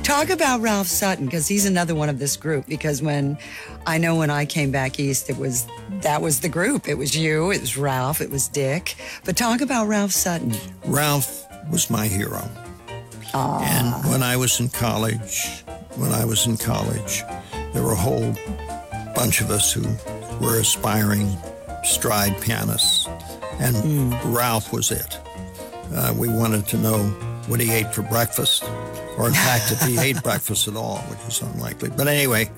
Talk about Ralph Sutton, because he's another one of this group. Because when I came back east, that was the group. It was you, it was Ralph, it was Dick. But talk about Ralph Sutton. Ralph was my hero. And when I was in college, there were a whole bunch of us who were aspiring stride pianists, and Ralph was it. We wanted to know what he ate for breakfast, or in fact, if he ate breakfast at all, which is unlikely. But anyway,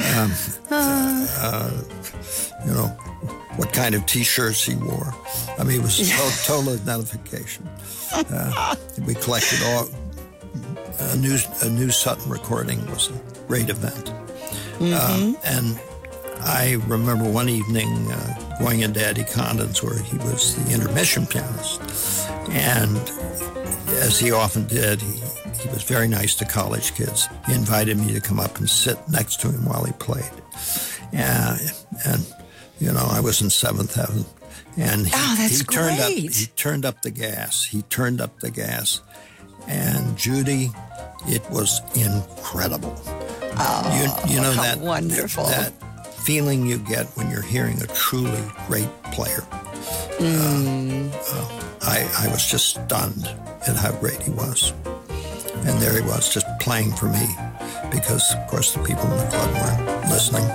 what kind of T-shirts he wore. I mean, it was total identification. We collected all. A new Sutton recording was a great event. And I remember one evening going into Eddie Condon's, where he was the intermission pianist. And as he often did, he was very nice to college kids. He invited me to come up and sit next to him while he played. And I was in seventh heaven. And he turned up the gas. And Judy, it was incredible. You know that wonderful. That feeling you get when you're hearing a truly great player. I was just stunned at how great he was. And there he was, just playing for me, because, of course, the people in the club weren't listening.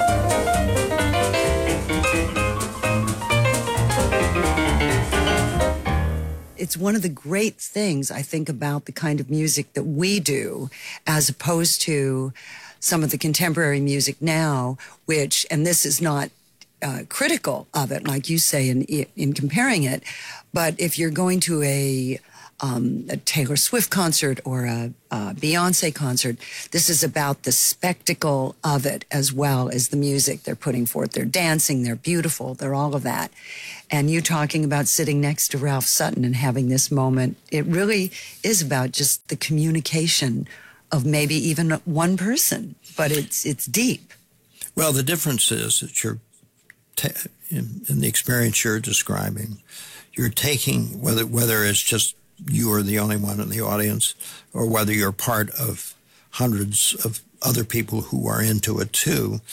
It's one of the great things, I think, about the kind of music that we do, as opposed to some of the contemporary music now, which, and this is not critical of it, like you say in comparing it, but if you're going to a Taylor Swift concert or a Beyonce concert, this is about the spectacle of it as well as the music they're putting forth. They're dancing, they're beautiful, they're all of that. And you talking about sitting next to Ralph Sutton and having this moment, it really is about just the communication of maybe even one person, but it's deep. Well, the difference is that you're, in the experience you're describing, you're taking, whether it's just you are the only one in the audience, or whether you're part of hundreds of other people who are into it too,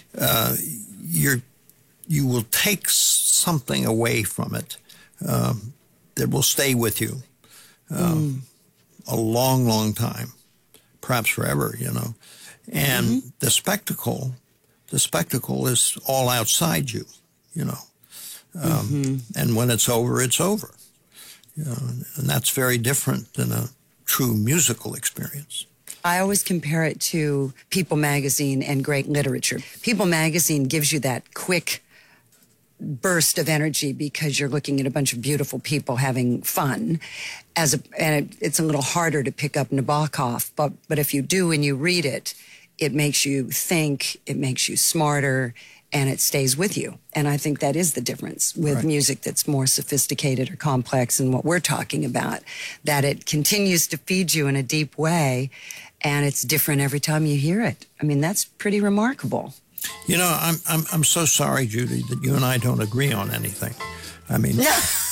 you will take something away from it that will stay with you a long, long time, perhaps forever, And the spectacle is all outside you, And when it's over, it's over. And that's very different than a true musical experience. I always compare it to People magazine and great literature. People magazine gives you that quick burst of energy because you're looking at a bunch of beautiful people having fun. It's a little harder to pick up Nabokov, but if you do and you read it, it makes you think, it makes you smarter, and it stays with you. And I think that is the difference with music that's more sophisticated or complex and what we're talking about, that it continues to feed you in a deep way, and it's different every time you hear it. I mean, that's pretty remarkable. I'm so sorry, Judy, that you and I don't agree on anything. I mean,